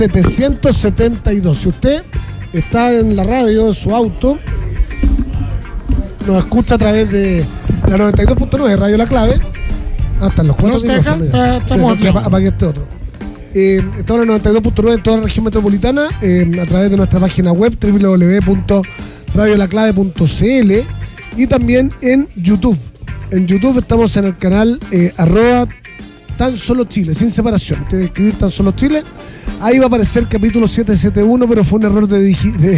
772. Si usted está en la radio, en su auto, nos escucha a través de la 92.9, Radio La Clave. Hasta los cuatro no está acá, estamos sí, apague este otro. Estamos en el 92.9 en toda la región metropolitana, a través de nuestra página web www.radiolaclave.cl y también en YouTube. En YouTube estamos en el canal @Tan Solo Chile, sin separación. Tiene que escribir Tan Solo Chile. Ahí va a aparecer capítulo 771, pero fue un error de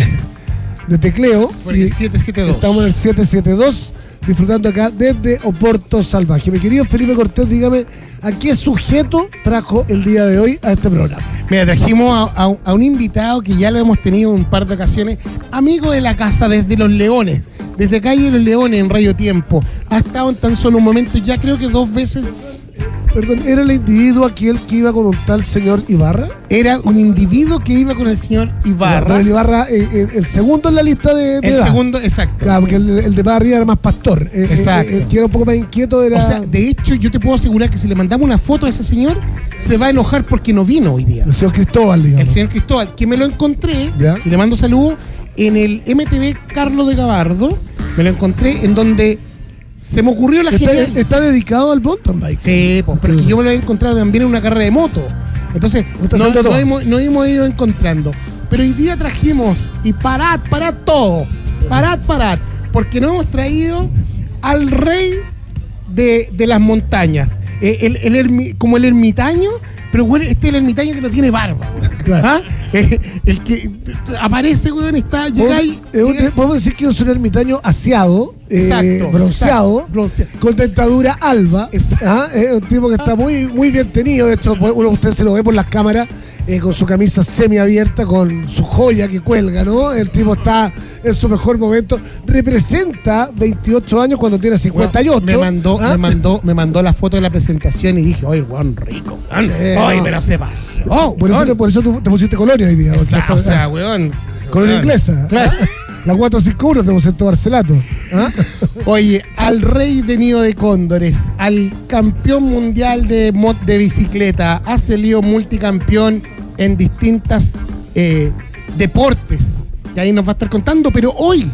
tecleo. Porque 772. Estamos en el 772, disfrutando acá desde Oporto Salvaje. Mi querido Felipe Cortés, dígame, ¿a qué sujeto trajo el día de hoy a este programa? Mira, trajimos a un invitado que ya lo hemos tenido un par de ocasiones, amigo de la casa desde Los Leones, desde Calle Los Leones en Radio Tiempo. Ha estado en tan solo un momento, ya creo que 2 veces. Perdón, ¿era el individuo aquel que iba con un tal señor Ibarra? Era un individuo que iba con el señor Ibarra. El Ibarra, el segundo en la lista de el edad. Segundo, exacto. Claro, porque el de más arriba era más pastor. Exacto. El que era un poco más inquieto era... O sea, de hecho, yo te puedo asegurar que si le mandamos una foto a ese señor, se va a enojar porque no vino hoy día. El señor Cristóbal, digamos. El señor Cristóbal, que me lo encontré, ¿ya? Y le mando saludos, en el MTV Carlos de Gabardo. Me lo encontré en donde se me ocurrió la genial. Está dedicado al mountain bike. Sí, pues, pero es que yo me lo he encontrado también en una carrera de moto. Entonces, no hemos ido encontrando. Pero hoy día trajimos, y parad todos, parad, porque nos hemos traído al rey de las montañas. Como el ermitaño, pero bueno, este es el ermitaño que no tiene barba. Claro. ¿Ah? El que aparece, weón, llega ahí. Podemos decir que es un ermitaño aseado, bronceado, con dentadura alba. Es un tipo que está muy, muy bien tenido. De hecho, usted se lo ve por las cámaras, con su camisa semiabierta, con su joya que cuelga, ¿no? El tipo está en su mejor momento. Representa 28 años cuando tiene 58. Me mandó la foto de la presentación y dije, oye, weón, rico. Ay, no. pero se pasó. Por eso te pusiste colonia hoy día. O sea, weón. Colonia inglesa. Claro. La 451 te pusiste Barcelato. Oye, al rey de Nido de Cóndores, al campeón mundial de bicicleta, ha salido multicampeón en distintas deportes, que ahí nos va a estar contando, pero hoy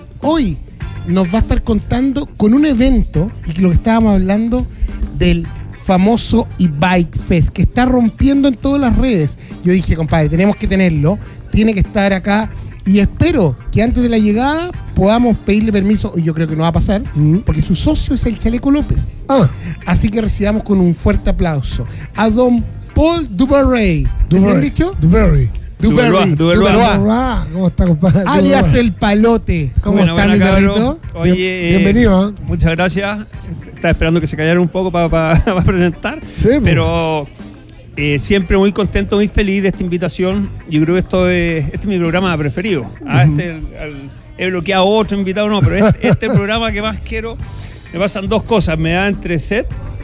nos va a estar contando con un evento, y que lo que estábamos hablando del famoso e-Bike Fest, que está rompiendo en todas las redes. Yo dije, compadre, tenemos que tenerlo, tiene que estar acá, y espero que antes de la llegada podamos pedirle permiso, y yo creo que no va a pasar, porque su socio es el Chaleco López. Así que recibamos con un fuerte aplauso a don Paul Duberry. ¿Bien dicho? Duberry. ¿Cómo está, compadre? Alias el Palote. ¿Cómo está, mi perrito? Oye, bienvenido. Muchas gracias. Estaba esperando que se callara un poco para presentar. Sí, pero siempre muy contento, muy feliz de esta invitación. Yo creo que este es mi programa preferido. He bloqueado otro invitado, no, pero este es el programa que más quiero. Me pasan 2 cosas. Me da entre sed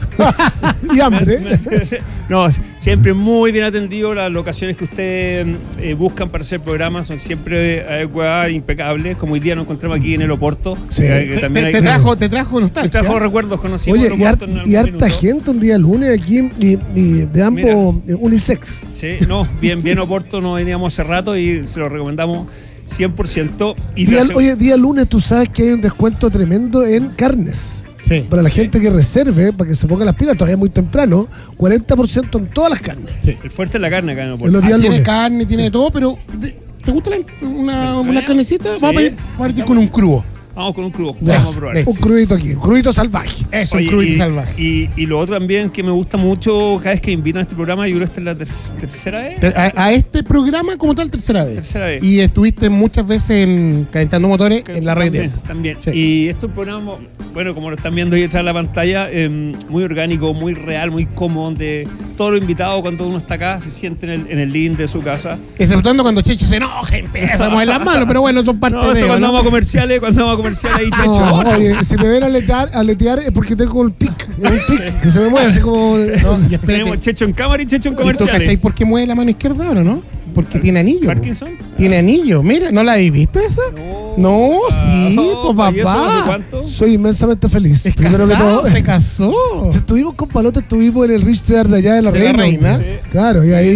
y hambre. No, siempre muy bien atendido. Las locaciones que ustedes buscan para hacer programas son siempre adecuadas, impecables. Como hoy día nos encontramos aquí en el Oporto. Sí. Que también te trajo nostalgia. Te trajo recuerdos conocidos. Oye, y harta gente un día lunes aquí y de ambos unisex. Sí, no, bien Oporto, nos veníamos hace rato y se lo recomendamos 100%. Día lunes, tú sabes que hay un descuento tremendo en carnes. Sí, para la gente que reserve, para que se ponga las pilas, todavía es muy temprano, 40% en todas las carnes. Sí. El fuerte es la carne acá en Oporto. Tiene carne, tiene todo, pero ¿te gusta una carnecita? Sí. Vamos a partir con un crudo. Vamos con un crudo, vamos a probar. Un crudito aquí, un crudito salvaje. Eso, un crudito salvaje. Y lo otro también que me gusta mucho cada vez que me invitan a este programa, yo creo que esta es la tercera vez. A este programa como tal, tercera vez. Y estuviste muchas veces en Calentando Motores en la red. También. Sí. Y este programa, bueno, como lo están viendo ahí detrás de la pantalla, muy orgánico, muy real, muy cómodo, donde todos los invitados, cuando uno está acá, se sienten en el living de su casa. Exceptuando cuando Checho se enoja, empieza a mover las manos, pero bueno, son parte de eso. Cuando vamos a comerciales, ahí Checho. Oye, si me ven aletear es porque tengo un tic que se me mueve así como... Tenemos Checho en cámara y Checho en comerciales. ¿Tú cachai por qué mueve la mano izquierda ahora, no? Porque tiene anillo. ¿Parkinson? Tiene anillo. Mira, ¿no la habéis visto esa? No, sí, pues papá. ¿Cuánto? Soy inmensamente feliz. Primero que todo, se casó. Estuvimos con Palote, estuvimos en el Rich Theater de allá de la Reina. Sí. Claro, y ahí